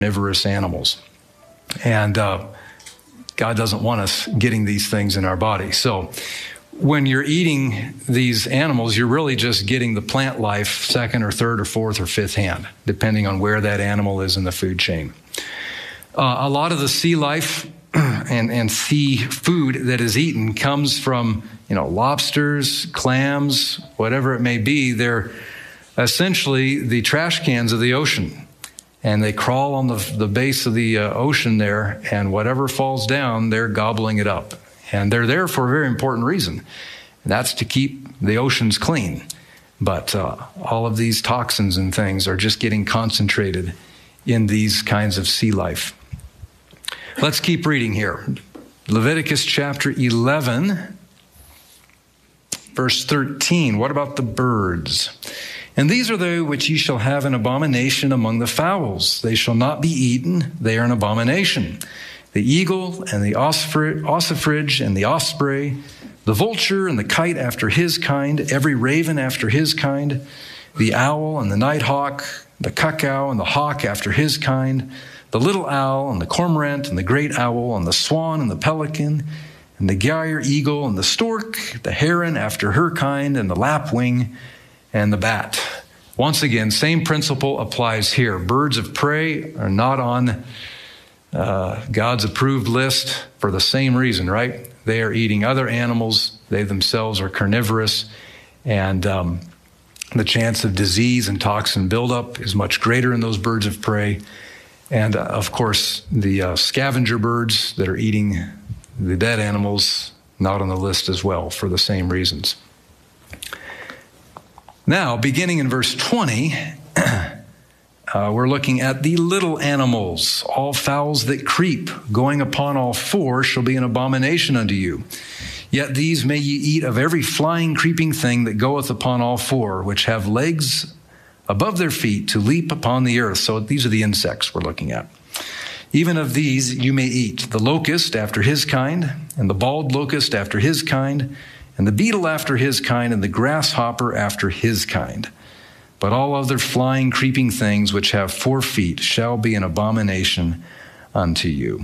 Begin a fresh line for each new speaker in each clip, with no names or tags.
carnivorous animals. And God doesn't want us getting these things in our body. So when you're eating these animals, you're really just getting the plant life second or third or fourth or fifth hand, depending on where that animal is in the food chain. A lot of the sea life and sea food that is eaten comes from, lobsters, clams, whatever it may be. They're essentially the trash cans of the ocean. And they crawl on the base of the ocean there, and whatever falls down, they're gobbling it up. And they're there for a very important reason. And that's to keep the oceans clean. But all of these toxins and things are just getting concentrated in these kinds of sea life. Let's keep reading here. Leviticus chapter 11, verse 13. What about the birds? And these are they which ye shall have an abomination among the fowls. They shall not be eaten. They are an abomination. The eagle and the ossifrage and the osprey, the vulture and the kite after his kind, every raven after his kind, the owl and the nighthawk, the cuckow and the hawk after his kind, the little owl and the cormorant and the great owl and the swan and the pelican and the gyre eagle and the stork, the heron after her kind and the lapwing and the bat. Once again, same principle applies here. Birds of prey are not on God's approved list for the same reason, right? They are eating other animals. They themselves are carnivorous. And the chance of disease and toxin buildup is much greater in those birds of prey. And of course, the scavenger birds that are eating the dead animals, not on the list as well for the same reasons. Now, beginning in verse 20, we're looking at the little animals. All fowls that creep, going upon all four, shall be an abomination unto you. Yet these may ye eat of every flying, creeping thing that goeth upon all four, which have legs above their feet to leap upon the earth. So these are the insects we're looking at. Even of these you may eat the locust after his kind, and the bald locust after his kind, and the beetle after his kind, and the grasshopper after his kind. But all other flying, creeping things which have 4 feet shall be an abomination unto you.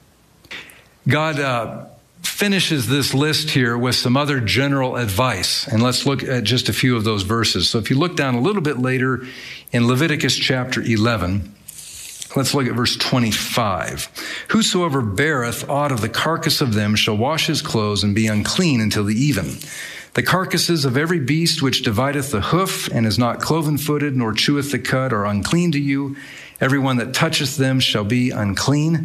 God finishes this list here with some other general advice. And let's look at just a few of those verses. So if you look down a little bit later in Leviticus chapter 11, let's look at verse 25. Whosoever beareth aught of the carcass of them shall wash his clothes and be unclean until the even. The carcasses of every beast which divideth the hoof and is not cloven-footed nor cheweth the cud are unclean to you. Every one that toucheth them shall be unclean.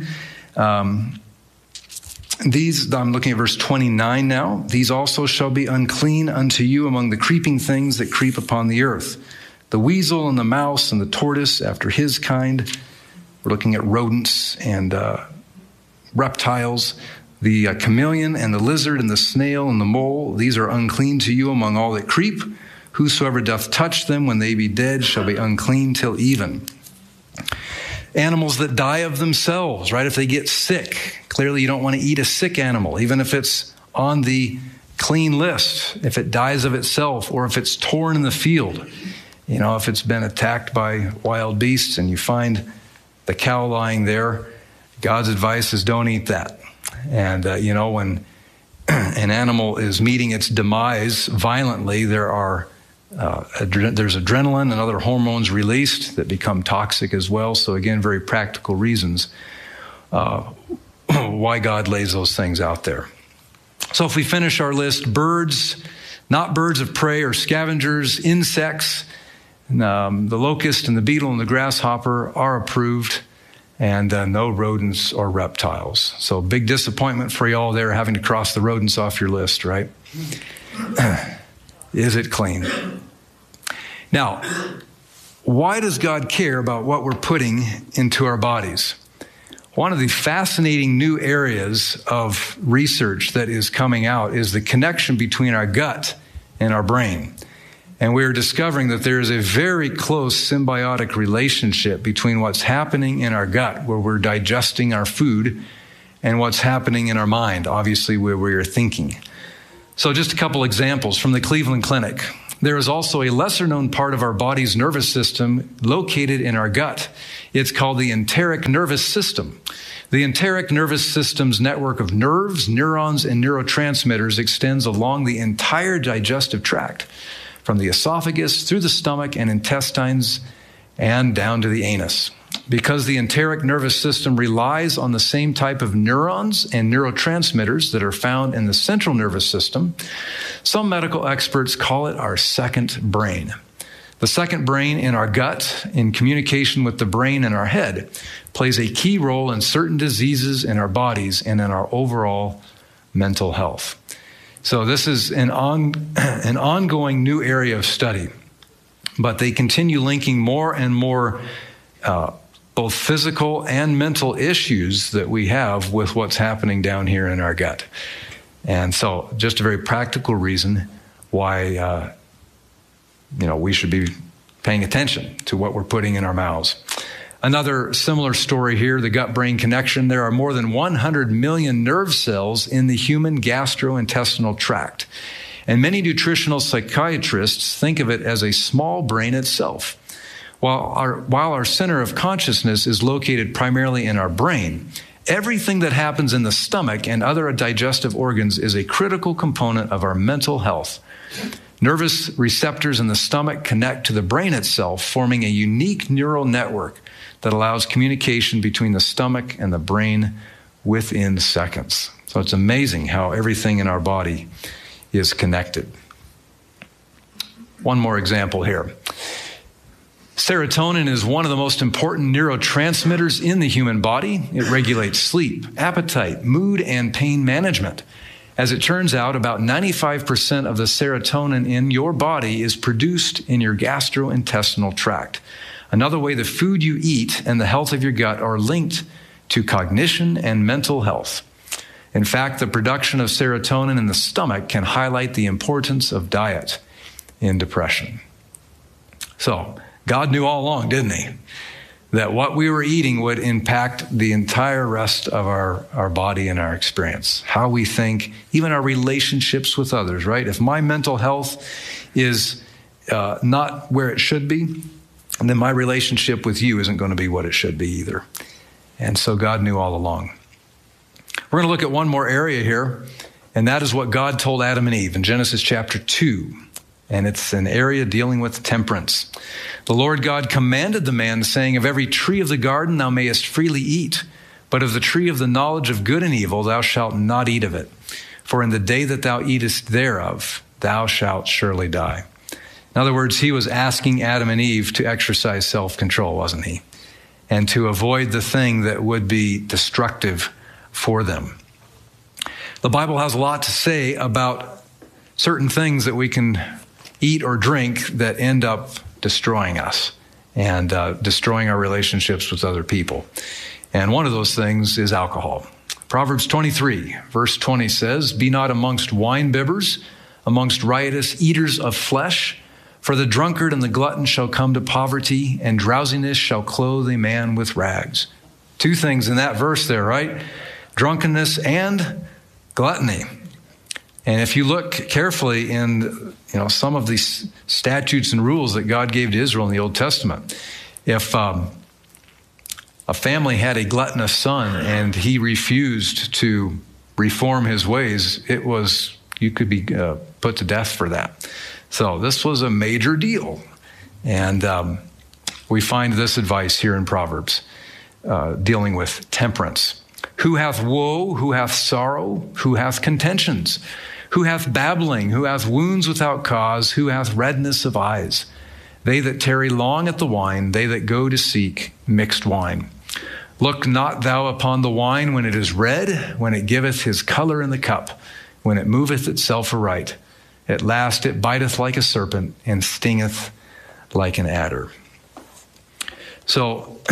These, I'm looking at verse 29 now. These also shall be unclean unto you among the creeping things that creep upon the earth. The weasel and the mouse and the tortoise after his kind. We're looking at rodents and reptiles. The chameleon and the lizard and the snail and the mole. These are unclean to you among all that creep. Whosoever doth touch them when they be dead shall be unclean till even. Animals that die of themselves, right? If they get sick, clearly you don't want to eat a sick animal, even if it's on the clean list. If it dies of itself or if it's torn in the field, if it's been attacked by wild beasts and you find the cow lying there, God's advice is don't eat that. And, when an animal is meeting its demise violently, there's adrenaline and other hormones released that become toxic as well. So again, very practical reasons why God lays those things out there. So if we finish our list, birds, not birds of prey or scavengers, insects, the locust and the beetle and the grasshopper are approved, and no rodents or reptiles. So big disappointment for y'all there having to cross the rodents off your list, right? Is it clean? Now, why does God care about what we're putting into our bodies? One of the fascinating new areas of research that is coming out is the connection between our gut and our brain. And we're discovering that there is a very close symbiotic relationship between what's happening in our gut, where we're digesting our food, and what's happening in our mind, obviously where we're thinking. So just a couple examples from the Cleveland Clinic. there is also a lesser-known part of our body's nervous system located in our gut. It's called the enteric nervous system. The enteric nervous system's network of nerves, neurons, and neurotransmitters extends along the entire digestive tract, from the esophagus through the stomach and intestines and down to the anus. Because the enteric nervous system relies on the same type of neurons and neurotransmitters that are found in the central nervous system, some medical experts call it our second brain. The second brain in our gut, in communication with the brain in our head, plays a key role in certain diseases in our bodies and in our overall mental health. So this is an ongoing new area of study, but they continue linking more and more both physical and mental issues that we have with what's happening down here in our gut. And so just a very practical reason why we should be paying attention to what we're putting in our mouths. Another similar story here, the gut-brain connection. There are more than 100 million nerve cells in the human gastrointestinal tract. And many nutritional psychiatrists think of it as a small brain itself. While our center of consciousness is located primarily in our brain, everything that happens in the stomach and other digestive organs is a critical component of our mental health. Nervous receptors in the stomach connect to the brain itself, forming a unique neural network that allows communication between the stomach and the brain within seconds. So it's amazing how everything in our body is connected. One more example here. Serotonin is one of the most important neurotransmitters in the human body. It regulates sleep, appetite, mood, and pain management. As it turns out, about 95% of the serotonin in your body is produced in your gastrointestinal tract. Another way, the food you eat and the health of your gut are linked to cognition and mental health. In fact, the production of serotonin in the stomach can highlight the importance of diet in depression. So, God knew all along, didn't he? That what we were eating would impact the entire rest of our body and our experience. How we think, even our relationships with others, right? If my mental health is not where it should be, then my relationship with you isn't going to be what it should be either. And so God knew all along. We're going to look at one more area here, and that is what God told Adam and Eve in Genesis chapter 2. And it's an area dealing with temperance. The Lord God commanded the man, saying, "Of every tree of the garden thou mayest freely eat, but of the tree of the knowledge of good and evil thou shalt not eat of it. For in the day that thou eatest thereof, thou shalt surely die." In other words, he was asking Adam and Eve to exercise self-control, wasn't he? And to avoid the thing that would be destructive for them. The Bible has a lot to say about certain things that we can eat or drink that end up destroying us and destroying our relationships with other people. And one of those things is alcohol. Proverbs 23, verse 20 says, "Be not amongst wine-bibbers, amongst riotous eaters of flesh, for the drunkard and the glutton shall come to poverty, and drowsiness shall clothe a man with rags." Two things in that verse there, right? Drunkenness and gluttony. And if you look carefully in some of these statutes and rules that God gave to Israel in the Old Testament, if a family had a gluttonous son and he refused to reform his ways, you could be put to death for that. So this was a major deal. And we find this advice here in Proverbs dealing with temperance. Who hath woe? Who hath sorrow? Who hath contentions? Who hath babbling? Who hath wounds without cause? Who hath redness of eyes? They that tarry long at the wine, they that go to seek mixed wine. Look not thou upon the wine when it is red, when it giveth his color in the cup, when it moveth itself aright. At last it biteth like a serpent and stingeth like an adder. So,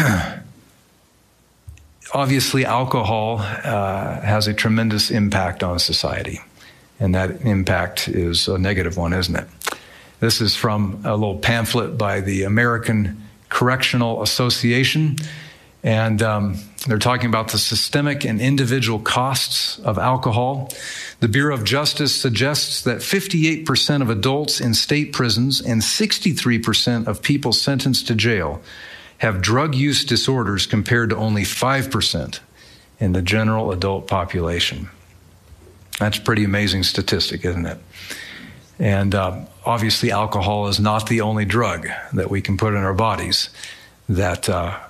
obviously alcohol has a tremendous impact on society. And that impact is a negative one, isn't it? This is from a little pamphlet by the American Correctional Association. And they're talking about the systemic and individual costs of alcohol. The Bureau of Justice suggests that 58% of adults in state prisons and 63% of people sentenced to jail have drug use disorders compared to only 5% in the general adult population. That's a pretty amazing statistic, isn't it? And obviously alcohol is not the only drug that we can put in our bodies that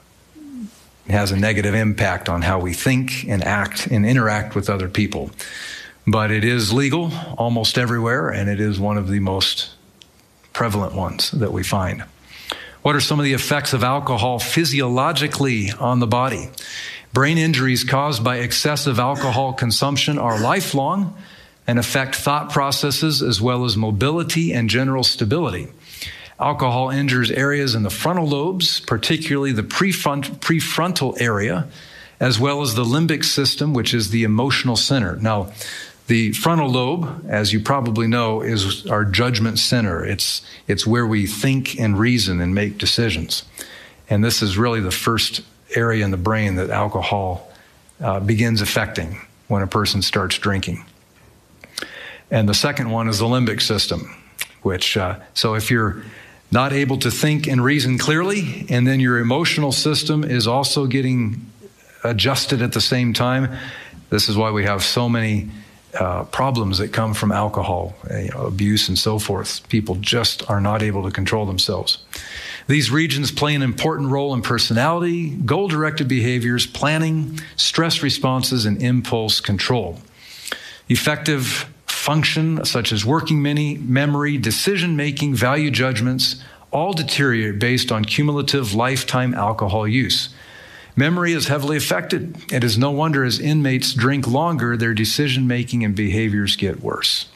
has a negative impact on how we think and act and interact with other people. But it is legal almost everywhere, and it is one of the most prevalent ones that we find. What are some of the effects of alcohol physiologically on the body? Brain injuries caused by excessive alcohol consumption are lifelong and affect thought processes as well as mobility and general stability. Alcohol injures areas in the frontal lobes, particularly the prefrontal area, as well as the limbic system, which is the emotional center. Now, the frontal lobe, as you probably know, is our judgment center. It's where we think and reason and make decisions. And this is really the first area in the brain that alcohol begins affecting when a person starts drinking. And the second one is the limbic system, which, so if you're not able to think and reason clearly, and then your emotional system is also getting adjusted at the same time, this is why we have so many problems that come from alcohol, abuse and so forth. People just are not able to control themselves. These regions play an important role in personality, goal-directed behaviors, planning, stress responses, and impulse control. Effective function, such as working memory, decision-making, value judgments, all deteriorate based on cumulative lifetime alcohol use. Memory is heavily affected. It is no wonder as inmates drink longer, their decision-making and behaviors get worse.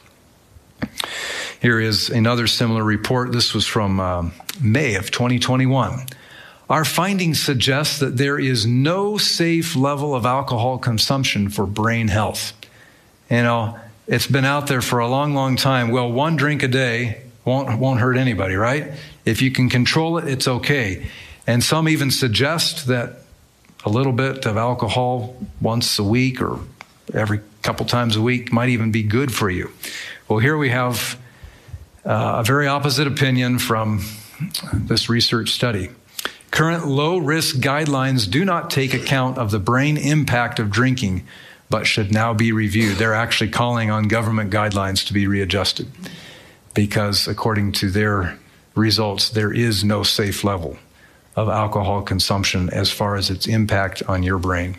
Here is another similar report. This was from May of 2021. Our findings suggest that there is no safe level of alcohol consumption for brain health. You know, it's been out there for a long, long time. Well, one drink a day won't hurt anybody, right? If you can control it, it's okay. And some even suggest that a little bit of alcohol once a week or every couple times a week might even be good for you. Well, here we have a very opposite opinion from this research study. Current low-risk guidelines do not take account of the brain impact of drinking, but should now be reviewed. They're actually calling on government guidelines to be readjusted because, according to their results, there is no safe level of alcohol consumption as far as its impact on your brain.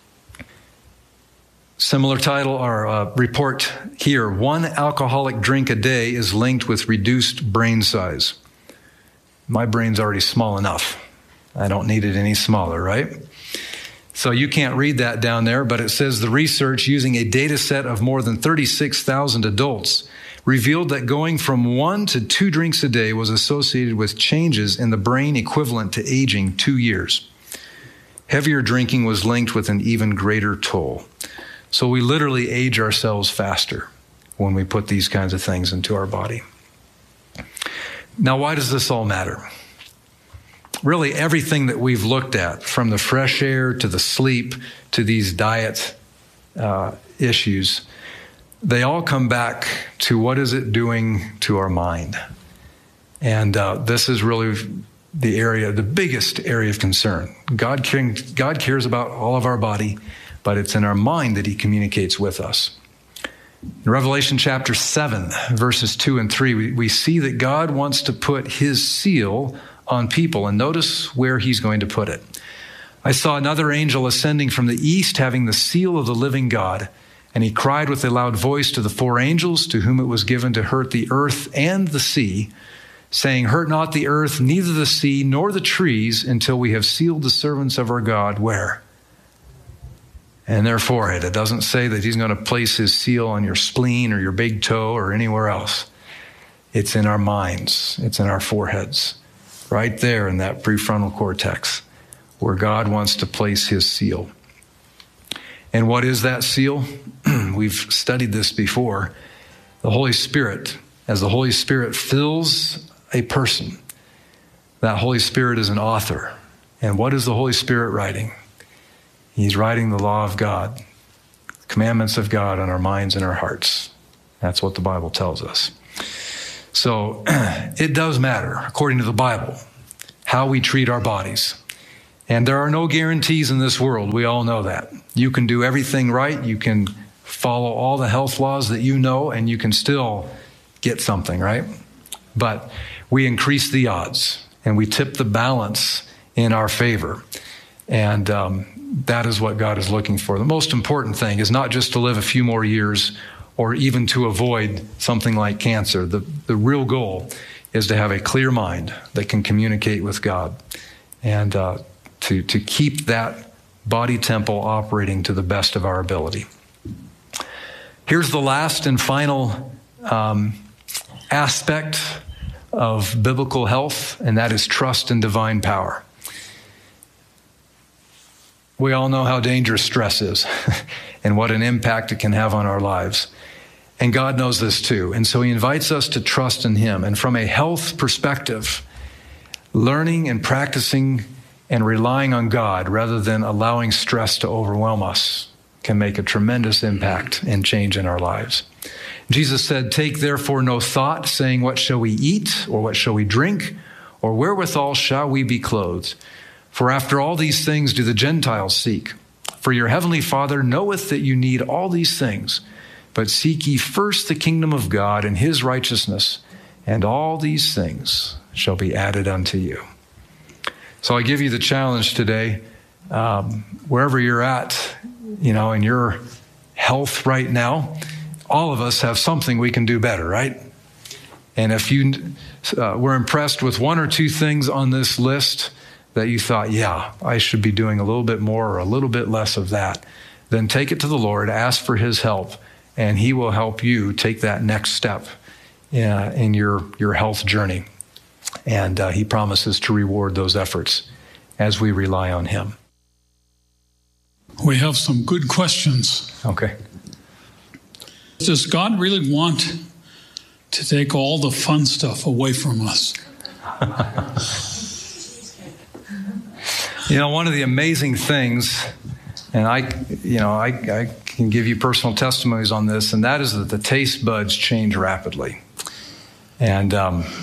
Similar title or report here. One alcoholic drink a day is linked with reduced brain size. My brain's already small enough. I don't need it any smaller, right? So you can't read that down there, but it says the research using a data set of more than 36,000 adults revealed that going from 1 to 2 drinks a day was associated with changes in the brain equivalent to aging 2 years. Heavier drinking was linked with an even greater toll. So we literally age ourselves faster when we put these kinds of things into our body. Now, why does this all matter? Really, everything that we've looked at, from the fresh air to the sleep to these diet issues, they all come back to what is it doing to our mind. And this is really the biggest area of concern. God cares about all of our body, but it's in our mind that he communicates with us. In Revelation chapter 7, verses 2 and 3, we see that God wants to put his seal on people, and notice where he's going to put it. I saw another angel ascending from the east, having the seal of the living God, and he cried with a loud voice to the 4 angels to whom it was given to hurt the earth and the sea, saying, "Hurt not the earth, neither the sea, nor the trees, until we have sealed the servants of our God." Where? In their forehead. It doesn't say that he's going to place his seal on your spleen or your big toe or anywhere else. It's in our minds. It's in our foreheads. Right there in that prefrontal cortex where God wants to place his seal. And what is that seal? We've studied this before. The Holy Spirit. As the Holy Spirit fills a person, that Holy Spirit is an author. And what is the Holy Spirit writing? He's writing the law of God, commandments of God on our minds and our hearts. That's what the Bible tells us. So it does matter, according to the Bible, how we treat our bodies. And there are no guarantees in this world. We all know that. You can do everything right. You can follow all the health laws that you know, and you can still get something, right? But we increase the odds, and we tip the balance in our favor. And that is what God is looking for. The most important thing is not just to live a few more years or even to avoid something like cancer. The real goal is to have a clear mind that can communicate with God and to keep that body temple operating to the best of our ability. Here's the last and final aspect of biblical health, and that is trust in divine power. We all know how dangerous stress is and what an impact it can have on our lives. And God knows this too. And so he invites us to trust in him. And from a health perspective, learning and practicing and relying on God rather than allowing stress to overwhelm us can make a tremendous impact and change in our lives. Jesus said, "Take therefore no thought, saying, what shall we eat, or what shall we drink, or wherewithal shall we be clothed? For after all these things do the Gentiles seek. For your heavenly Father knoweth that you need all these things. But seek ye first the kingdom of God and his righteousness, and all these things shall be added unto you." So I give you the challenge today, wherever you're at, in your health right now, all of us have something we can do better, right? And if you were impressed with one or two things on this list that you thought, yeah, I should be doing a little bit more or a little bit less of that, then take it to the Lord, ask for his help, and he will help you take that next step in your health journey. And he promises to reward those efforts as we rely on him.
We have some good questions.
Okay.
Does God really want to take all the fun stuff away from us?
One of the amazing things, and I can give you personal testimonies on this, and that is that the taste buds change rapidly. And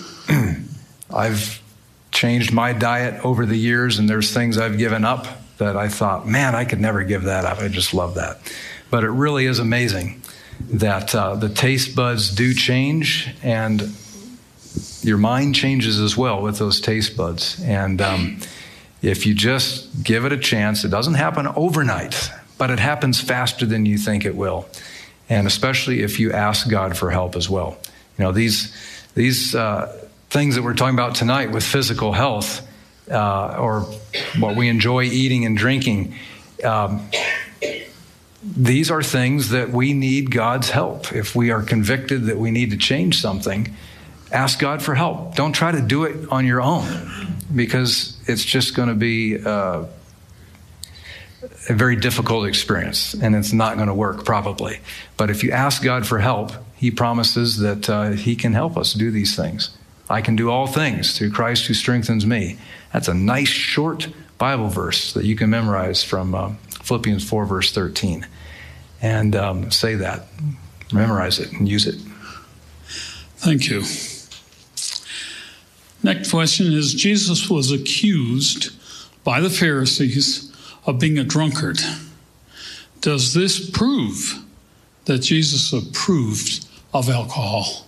I've changed my diet over the years, and there's things I've given up that I thought, man, I could never give that up. I just love that. But it really is amazing that the taste buds do change, and your mind changes as well with those taste buds. And if you just give it a chance, it doesn't happen overnight, but it happens faster than you think it will. And especially if you ask God for help as well. These things that we're talking about tonight with physical health, or what we enjoy eating and drinking, these are things that we need God's help. If we are convicted that we need to change something, ask God for help. Don't try to do it on your own, because it's just going to be a very difficult experience, and it's not going to work probably. But if you ask God for help, he promises that he can help us do these things. I can do all things through Christ who strengthens me. That's a nice short Bible verse that you can memorize from Philippians 4, verse 13. And say that. Memorize it and use it.
Thank you. Next question is, Jesus was accused by the Pharisees of being a drunkard. Does this prove that Jesus approved of alcohol?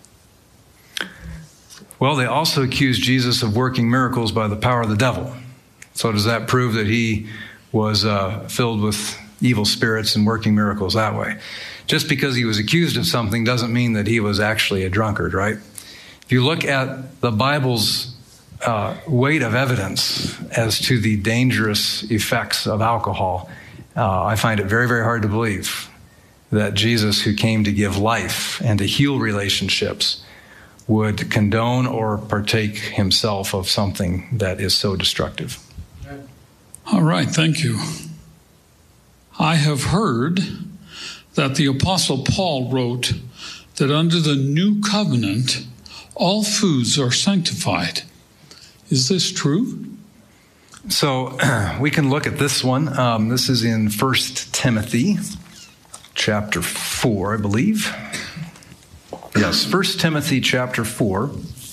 Well, they also accused Jesus of working miracles by the power of the devil. So does that prove that he was filled with evil spirits and working miracles that way? Just because he was accused of something doesn't mean that he was actually a drunkard, right? If you look at the Bible's weight of evidence as to the dangerous effects of alcohol, I find it very, very hard to believe that Jesus, who came to give life and to heal relationships, would condone or partake himself of something that is so destructive.
All right, thank you. I have heard that the Apostle Paul wrote that under the new covenant, all foods are sanctified. Is this true?
So we can look at this one. This is in 1 Timothy chapter 4, I believe. Yes, 1 Timothy chapter 4.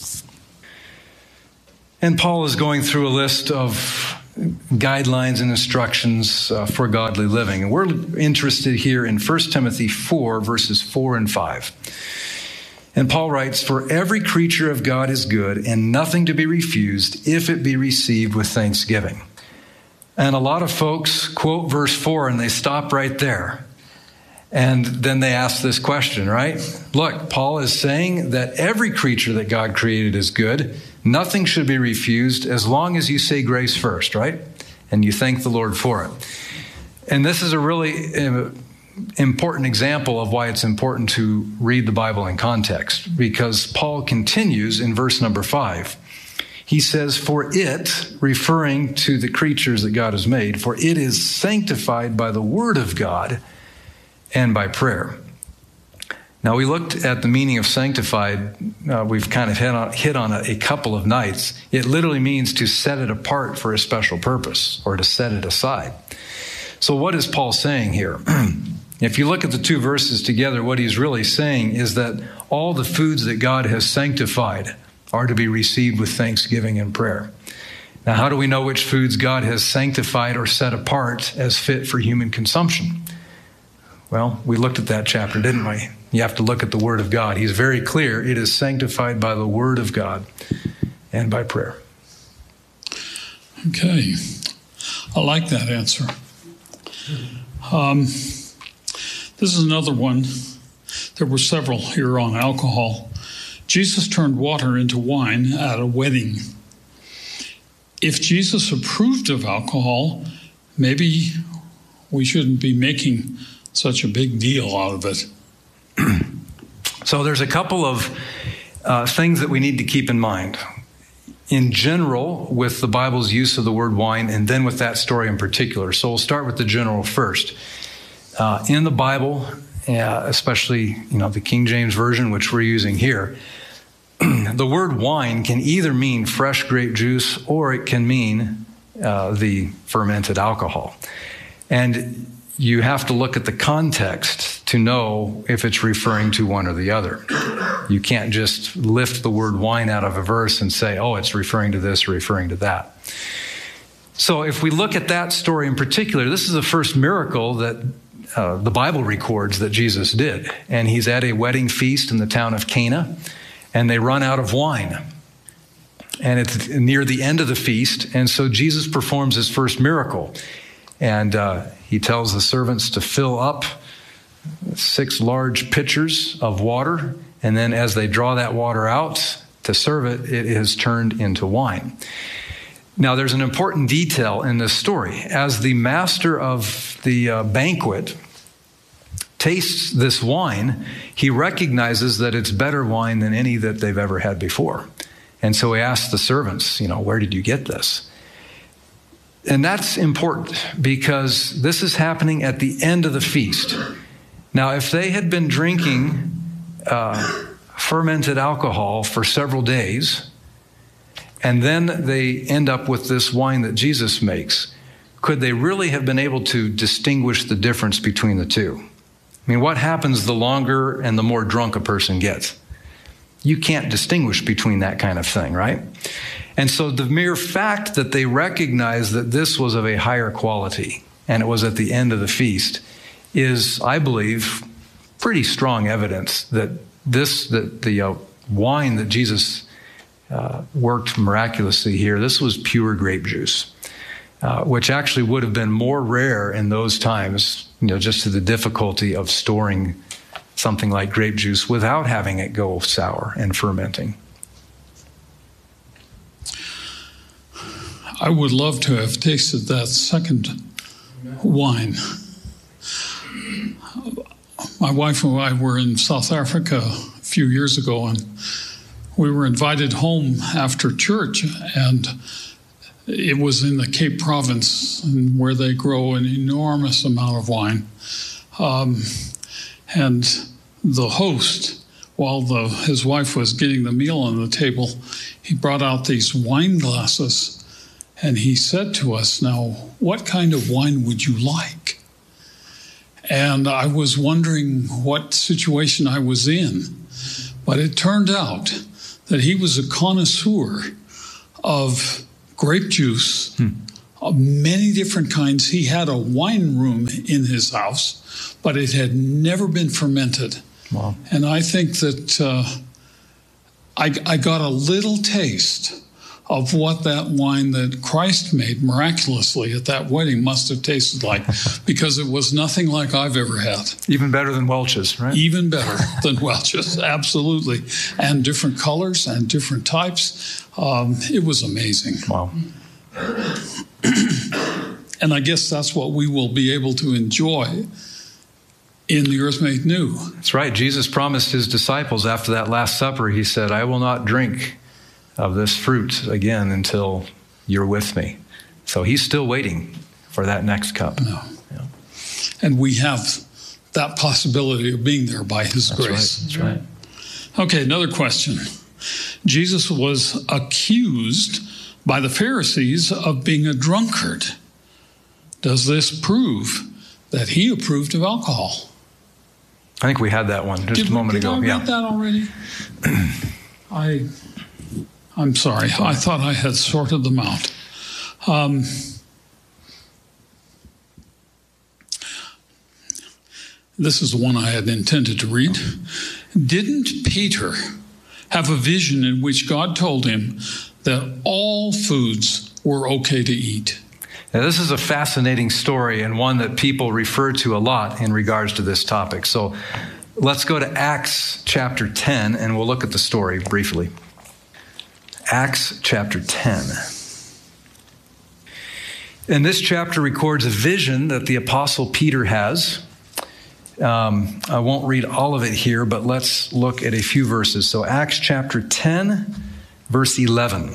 And Paul is going through a list of guidelines and instructions for godly living. And we're interested here in 1 Timothy 4, verses 4 and 5. And Paul writes, "For every creature of God is good and nothing to be refused if it be received with thanksgiving." And a lot of folks quote verse 4 and they stop right there. And then they ask this question, right? Look, Paul is saying that every creature that God created is good. Nothing should be refused as long as you say grace first, right? And you thank the Lord for it. And this is a really important example of why it's important to read the Bible in context, because Paul continues in verse number 5. He says, "For it," referring to the creatures that God has made, "for it is sanctified by the word of God and by prayer." Now, we looked at the meaning of sanctified. We've kind of hit on a couple of nights. It literally means to set it apart for a special purpose or to set it aside. So what is Paul saying here? If you look at the two verses together, what he's really saying is that all the foods that God has sanctified are to be received with thanksgiving and prayer. Now, how do we know which foods God has sanctified or set apart as fit for human consumption? Well, we looked at that chapter, didn't we? You have to look at the Word of God. He's very clear. It is sanctified by the Word of God and by prayer.
Okay. I like that answer. This is another one. There were several here on alcohol. Jesus turned water into wine at a wedding. If Jesus approved of alcohol, maybe we shouldn't be making such a big deal out of it.
So there's a couple of things that we need to keep in mind. In general, with the Bible's use of the word wine, and then with that story in particular. So we'll start with the general first. In the Bible, especially the King James Version, which we're using here, the word wine can either mean fresh grape juice or it can mean the fermented alcohol. And you have to look at the context to know if it's referring to one or the other. You can't just lift the word wine out of a verse and say, oh, it's referring to this or referring to that. So if we look at that story in particular, this is the first miracle that the Bible records that Jesus did. And he's at a wedding feast in the town of Cana, and they run out of wine. And it's near the end of the feast, and so Jesus performs his first miracle. And he tells the servants to fill up 6 large pitchers of water, and then as they draw that water out to serve it, it is turned into wine. Now, there's an important detail in this story. As the master of the banquet tastes this wine, he recognizes that it's better wine than any that they've ever had before. And so he asks the servants, where did you get this? And that's important because this is happening at the end of the feast. Now, if they had been drinking fermented alcohol for several days, and then they end up with this wine that Jesus makes, could they really have been able to distinguish the difference between the two? I mean, what happens the longer and the more drunk a person gets? You can't distinguish between that kind of thing, right? And so the mere fact that they recognized that this was of a higher quality and it was at the end of the feast is, I believe, pretty strong evidence that the wine that Jesus worked miraculously here, this was pure grape juice, which actually would have been more rare in those times, just to the difficulty of storing something like grape juice without having it go sour and fermenting.
I would love to have tasted that second wine. My wife and I were in South Africa a few years ago, and we were invited home after church, and it was in the Cape Province, where they grow an enormous amount of wine. And the host, while his wife was getting the meal on the table, he brought out these wine glasses, And he said to us, now, what kind of wine would you like? And I was wondering what situation I was in. But it turned out that he was a connoisseur of grape juice, of many different kinds. He had a wine room in his house, but it had never been fermented.
Wow.
And I think that I got a little taste of what that wine that Christ made miraculously at that wedding must have tasted like, because it was nothing like I've ever had.
Even better than Welch's, right?
Even better than Welch's, absolutely. And different colors and different types. It was amazing.
Wow.
And I guess that's what we will be able to enjoy in the earth made new.
That's right. Jesus promised his disciples after that Last Supper, he said, I will not drink of this fruit again until you're with me. So he's still waiting for that next cup.
No.
Yeah.
And we have that possibility of being there by his grace.
That's right.
Okay, another question. Jesus was accused by the Pharisees of being a drunkard. Does this prove that he approved of alcohol?
I think we had that one just a moment ago.
Did I read that already? I'm sorry. I thought I had sorted them out. This is the one I had intended to read. Didn't Peter have a vision in which God told him that all foods were okay to eat?
Now, this is a fascinating story and one that people refer to a lot in regards to this topic. So let's go to Acts chapter 10, and we'll look at the story briefly. Acts chapter 10. And this chapter records a vision that the Apostle Peter has. I won't read all of it here, but let's look at a few verses. So Acts chapter 10, verse 11.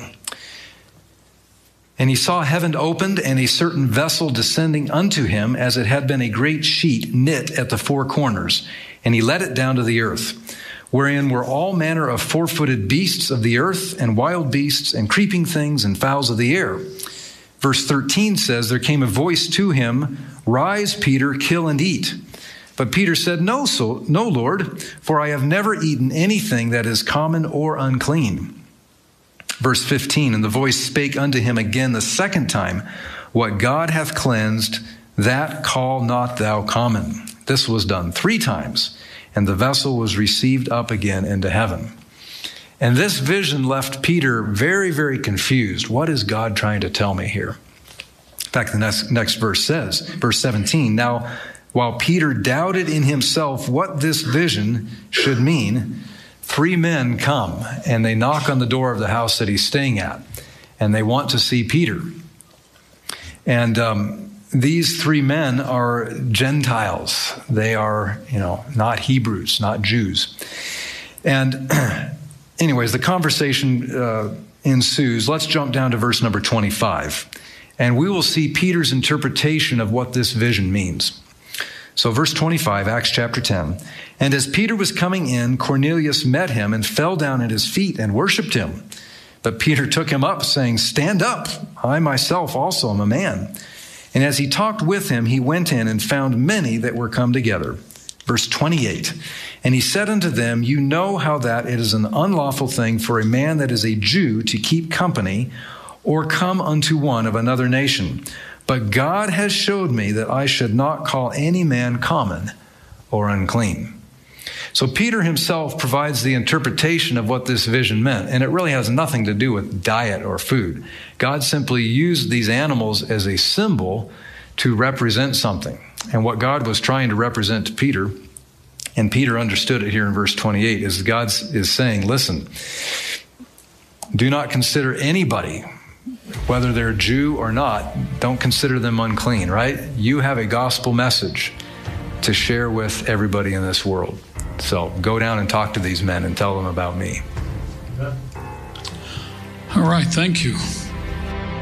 And he saw heaven opened, and a certain vessel descending unto him, as it had been a great sheet knit at the four corners. And he let it down to the earth, wherein were all manner of four-footed beasts of the earth, and wild beasts, and creeping things, and fowls of the air. Verse 13 says, there came a voice to him, Rise, Peter, kill and eat. But Peter said, No, Lord, for I have never eaten anything that is common or unclean. Verse 15, and the voice spake unto him again the second time, What God hath cleansed, that call not thou common. This was done 3 times, and the vessel was received up again into heaven. And this vision left Peter very, very confused. What is God trying to tell me here? In fact, the next verse says, verse 17, Now, while Peter doubted in himself what this vision should mean, 3 men come and they knock on the door of the house that he's staying at, and they want to see Peter. And these 3 men are Gentiles. They are, not Hebrews, not Jews. And anyways, the conversation ensues. Let's jump down to verse number 25, and we will see Peter's interpretation of what this vision means. So verse 25, Acts chapter 10. And as Peter was coming in, Cornelius met him and fell down at his feet and worshipped him. But Peter took him up, saying, Stand up, I myself also am a man. And as he talked with him, he went in and found many that were come together. Verse 28, And he said unto them, You know how that it is an unlawful thing for a man that is a Jew to keep company or come unto one of another nation. But God has showed me that I should not call any man common or unclean. So Peter himself provides the interpretation of what this vision meant, and it really has nothing to do with diet or food. God simply used these animals as a symbol to represent something. And what God was trying to represent to Peter, and Peter understood it here in verse 28, is God is saying, listen, do not consider anybody, whether they're Jew or not, don't consider them unclean, right? You have a gospel message to share with everybody in this world. So go down and talk to these men and tell them about me.
All right, thank you.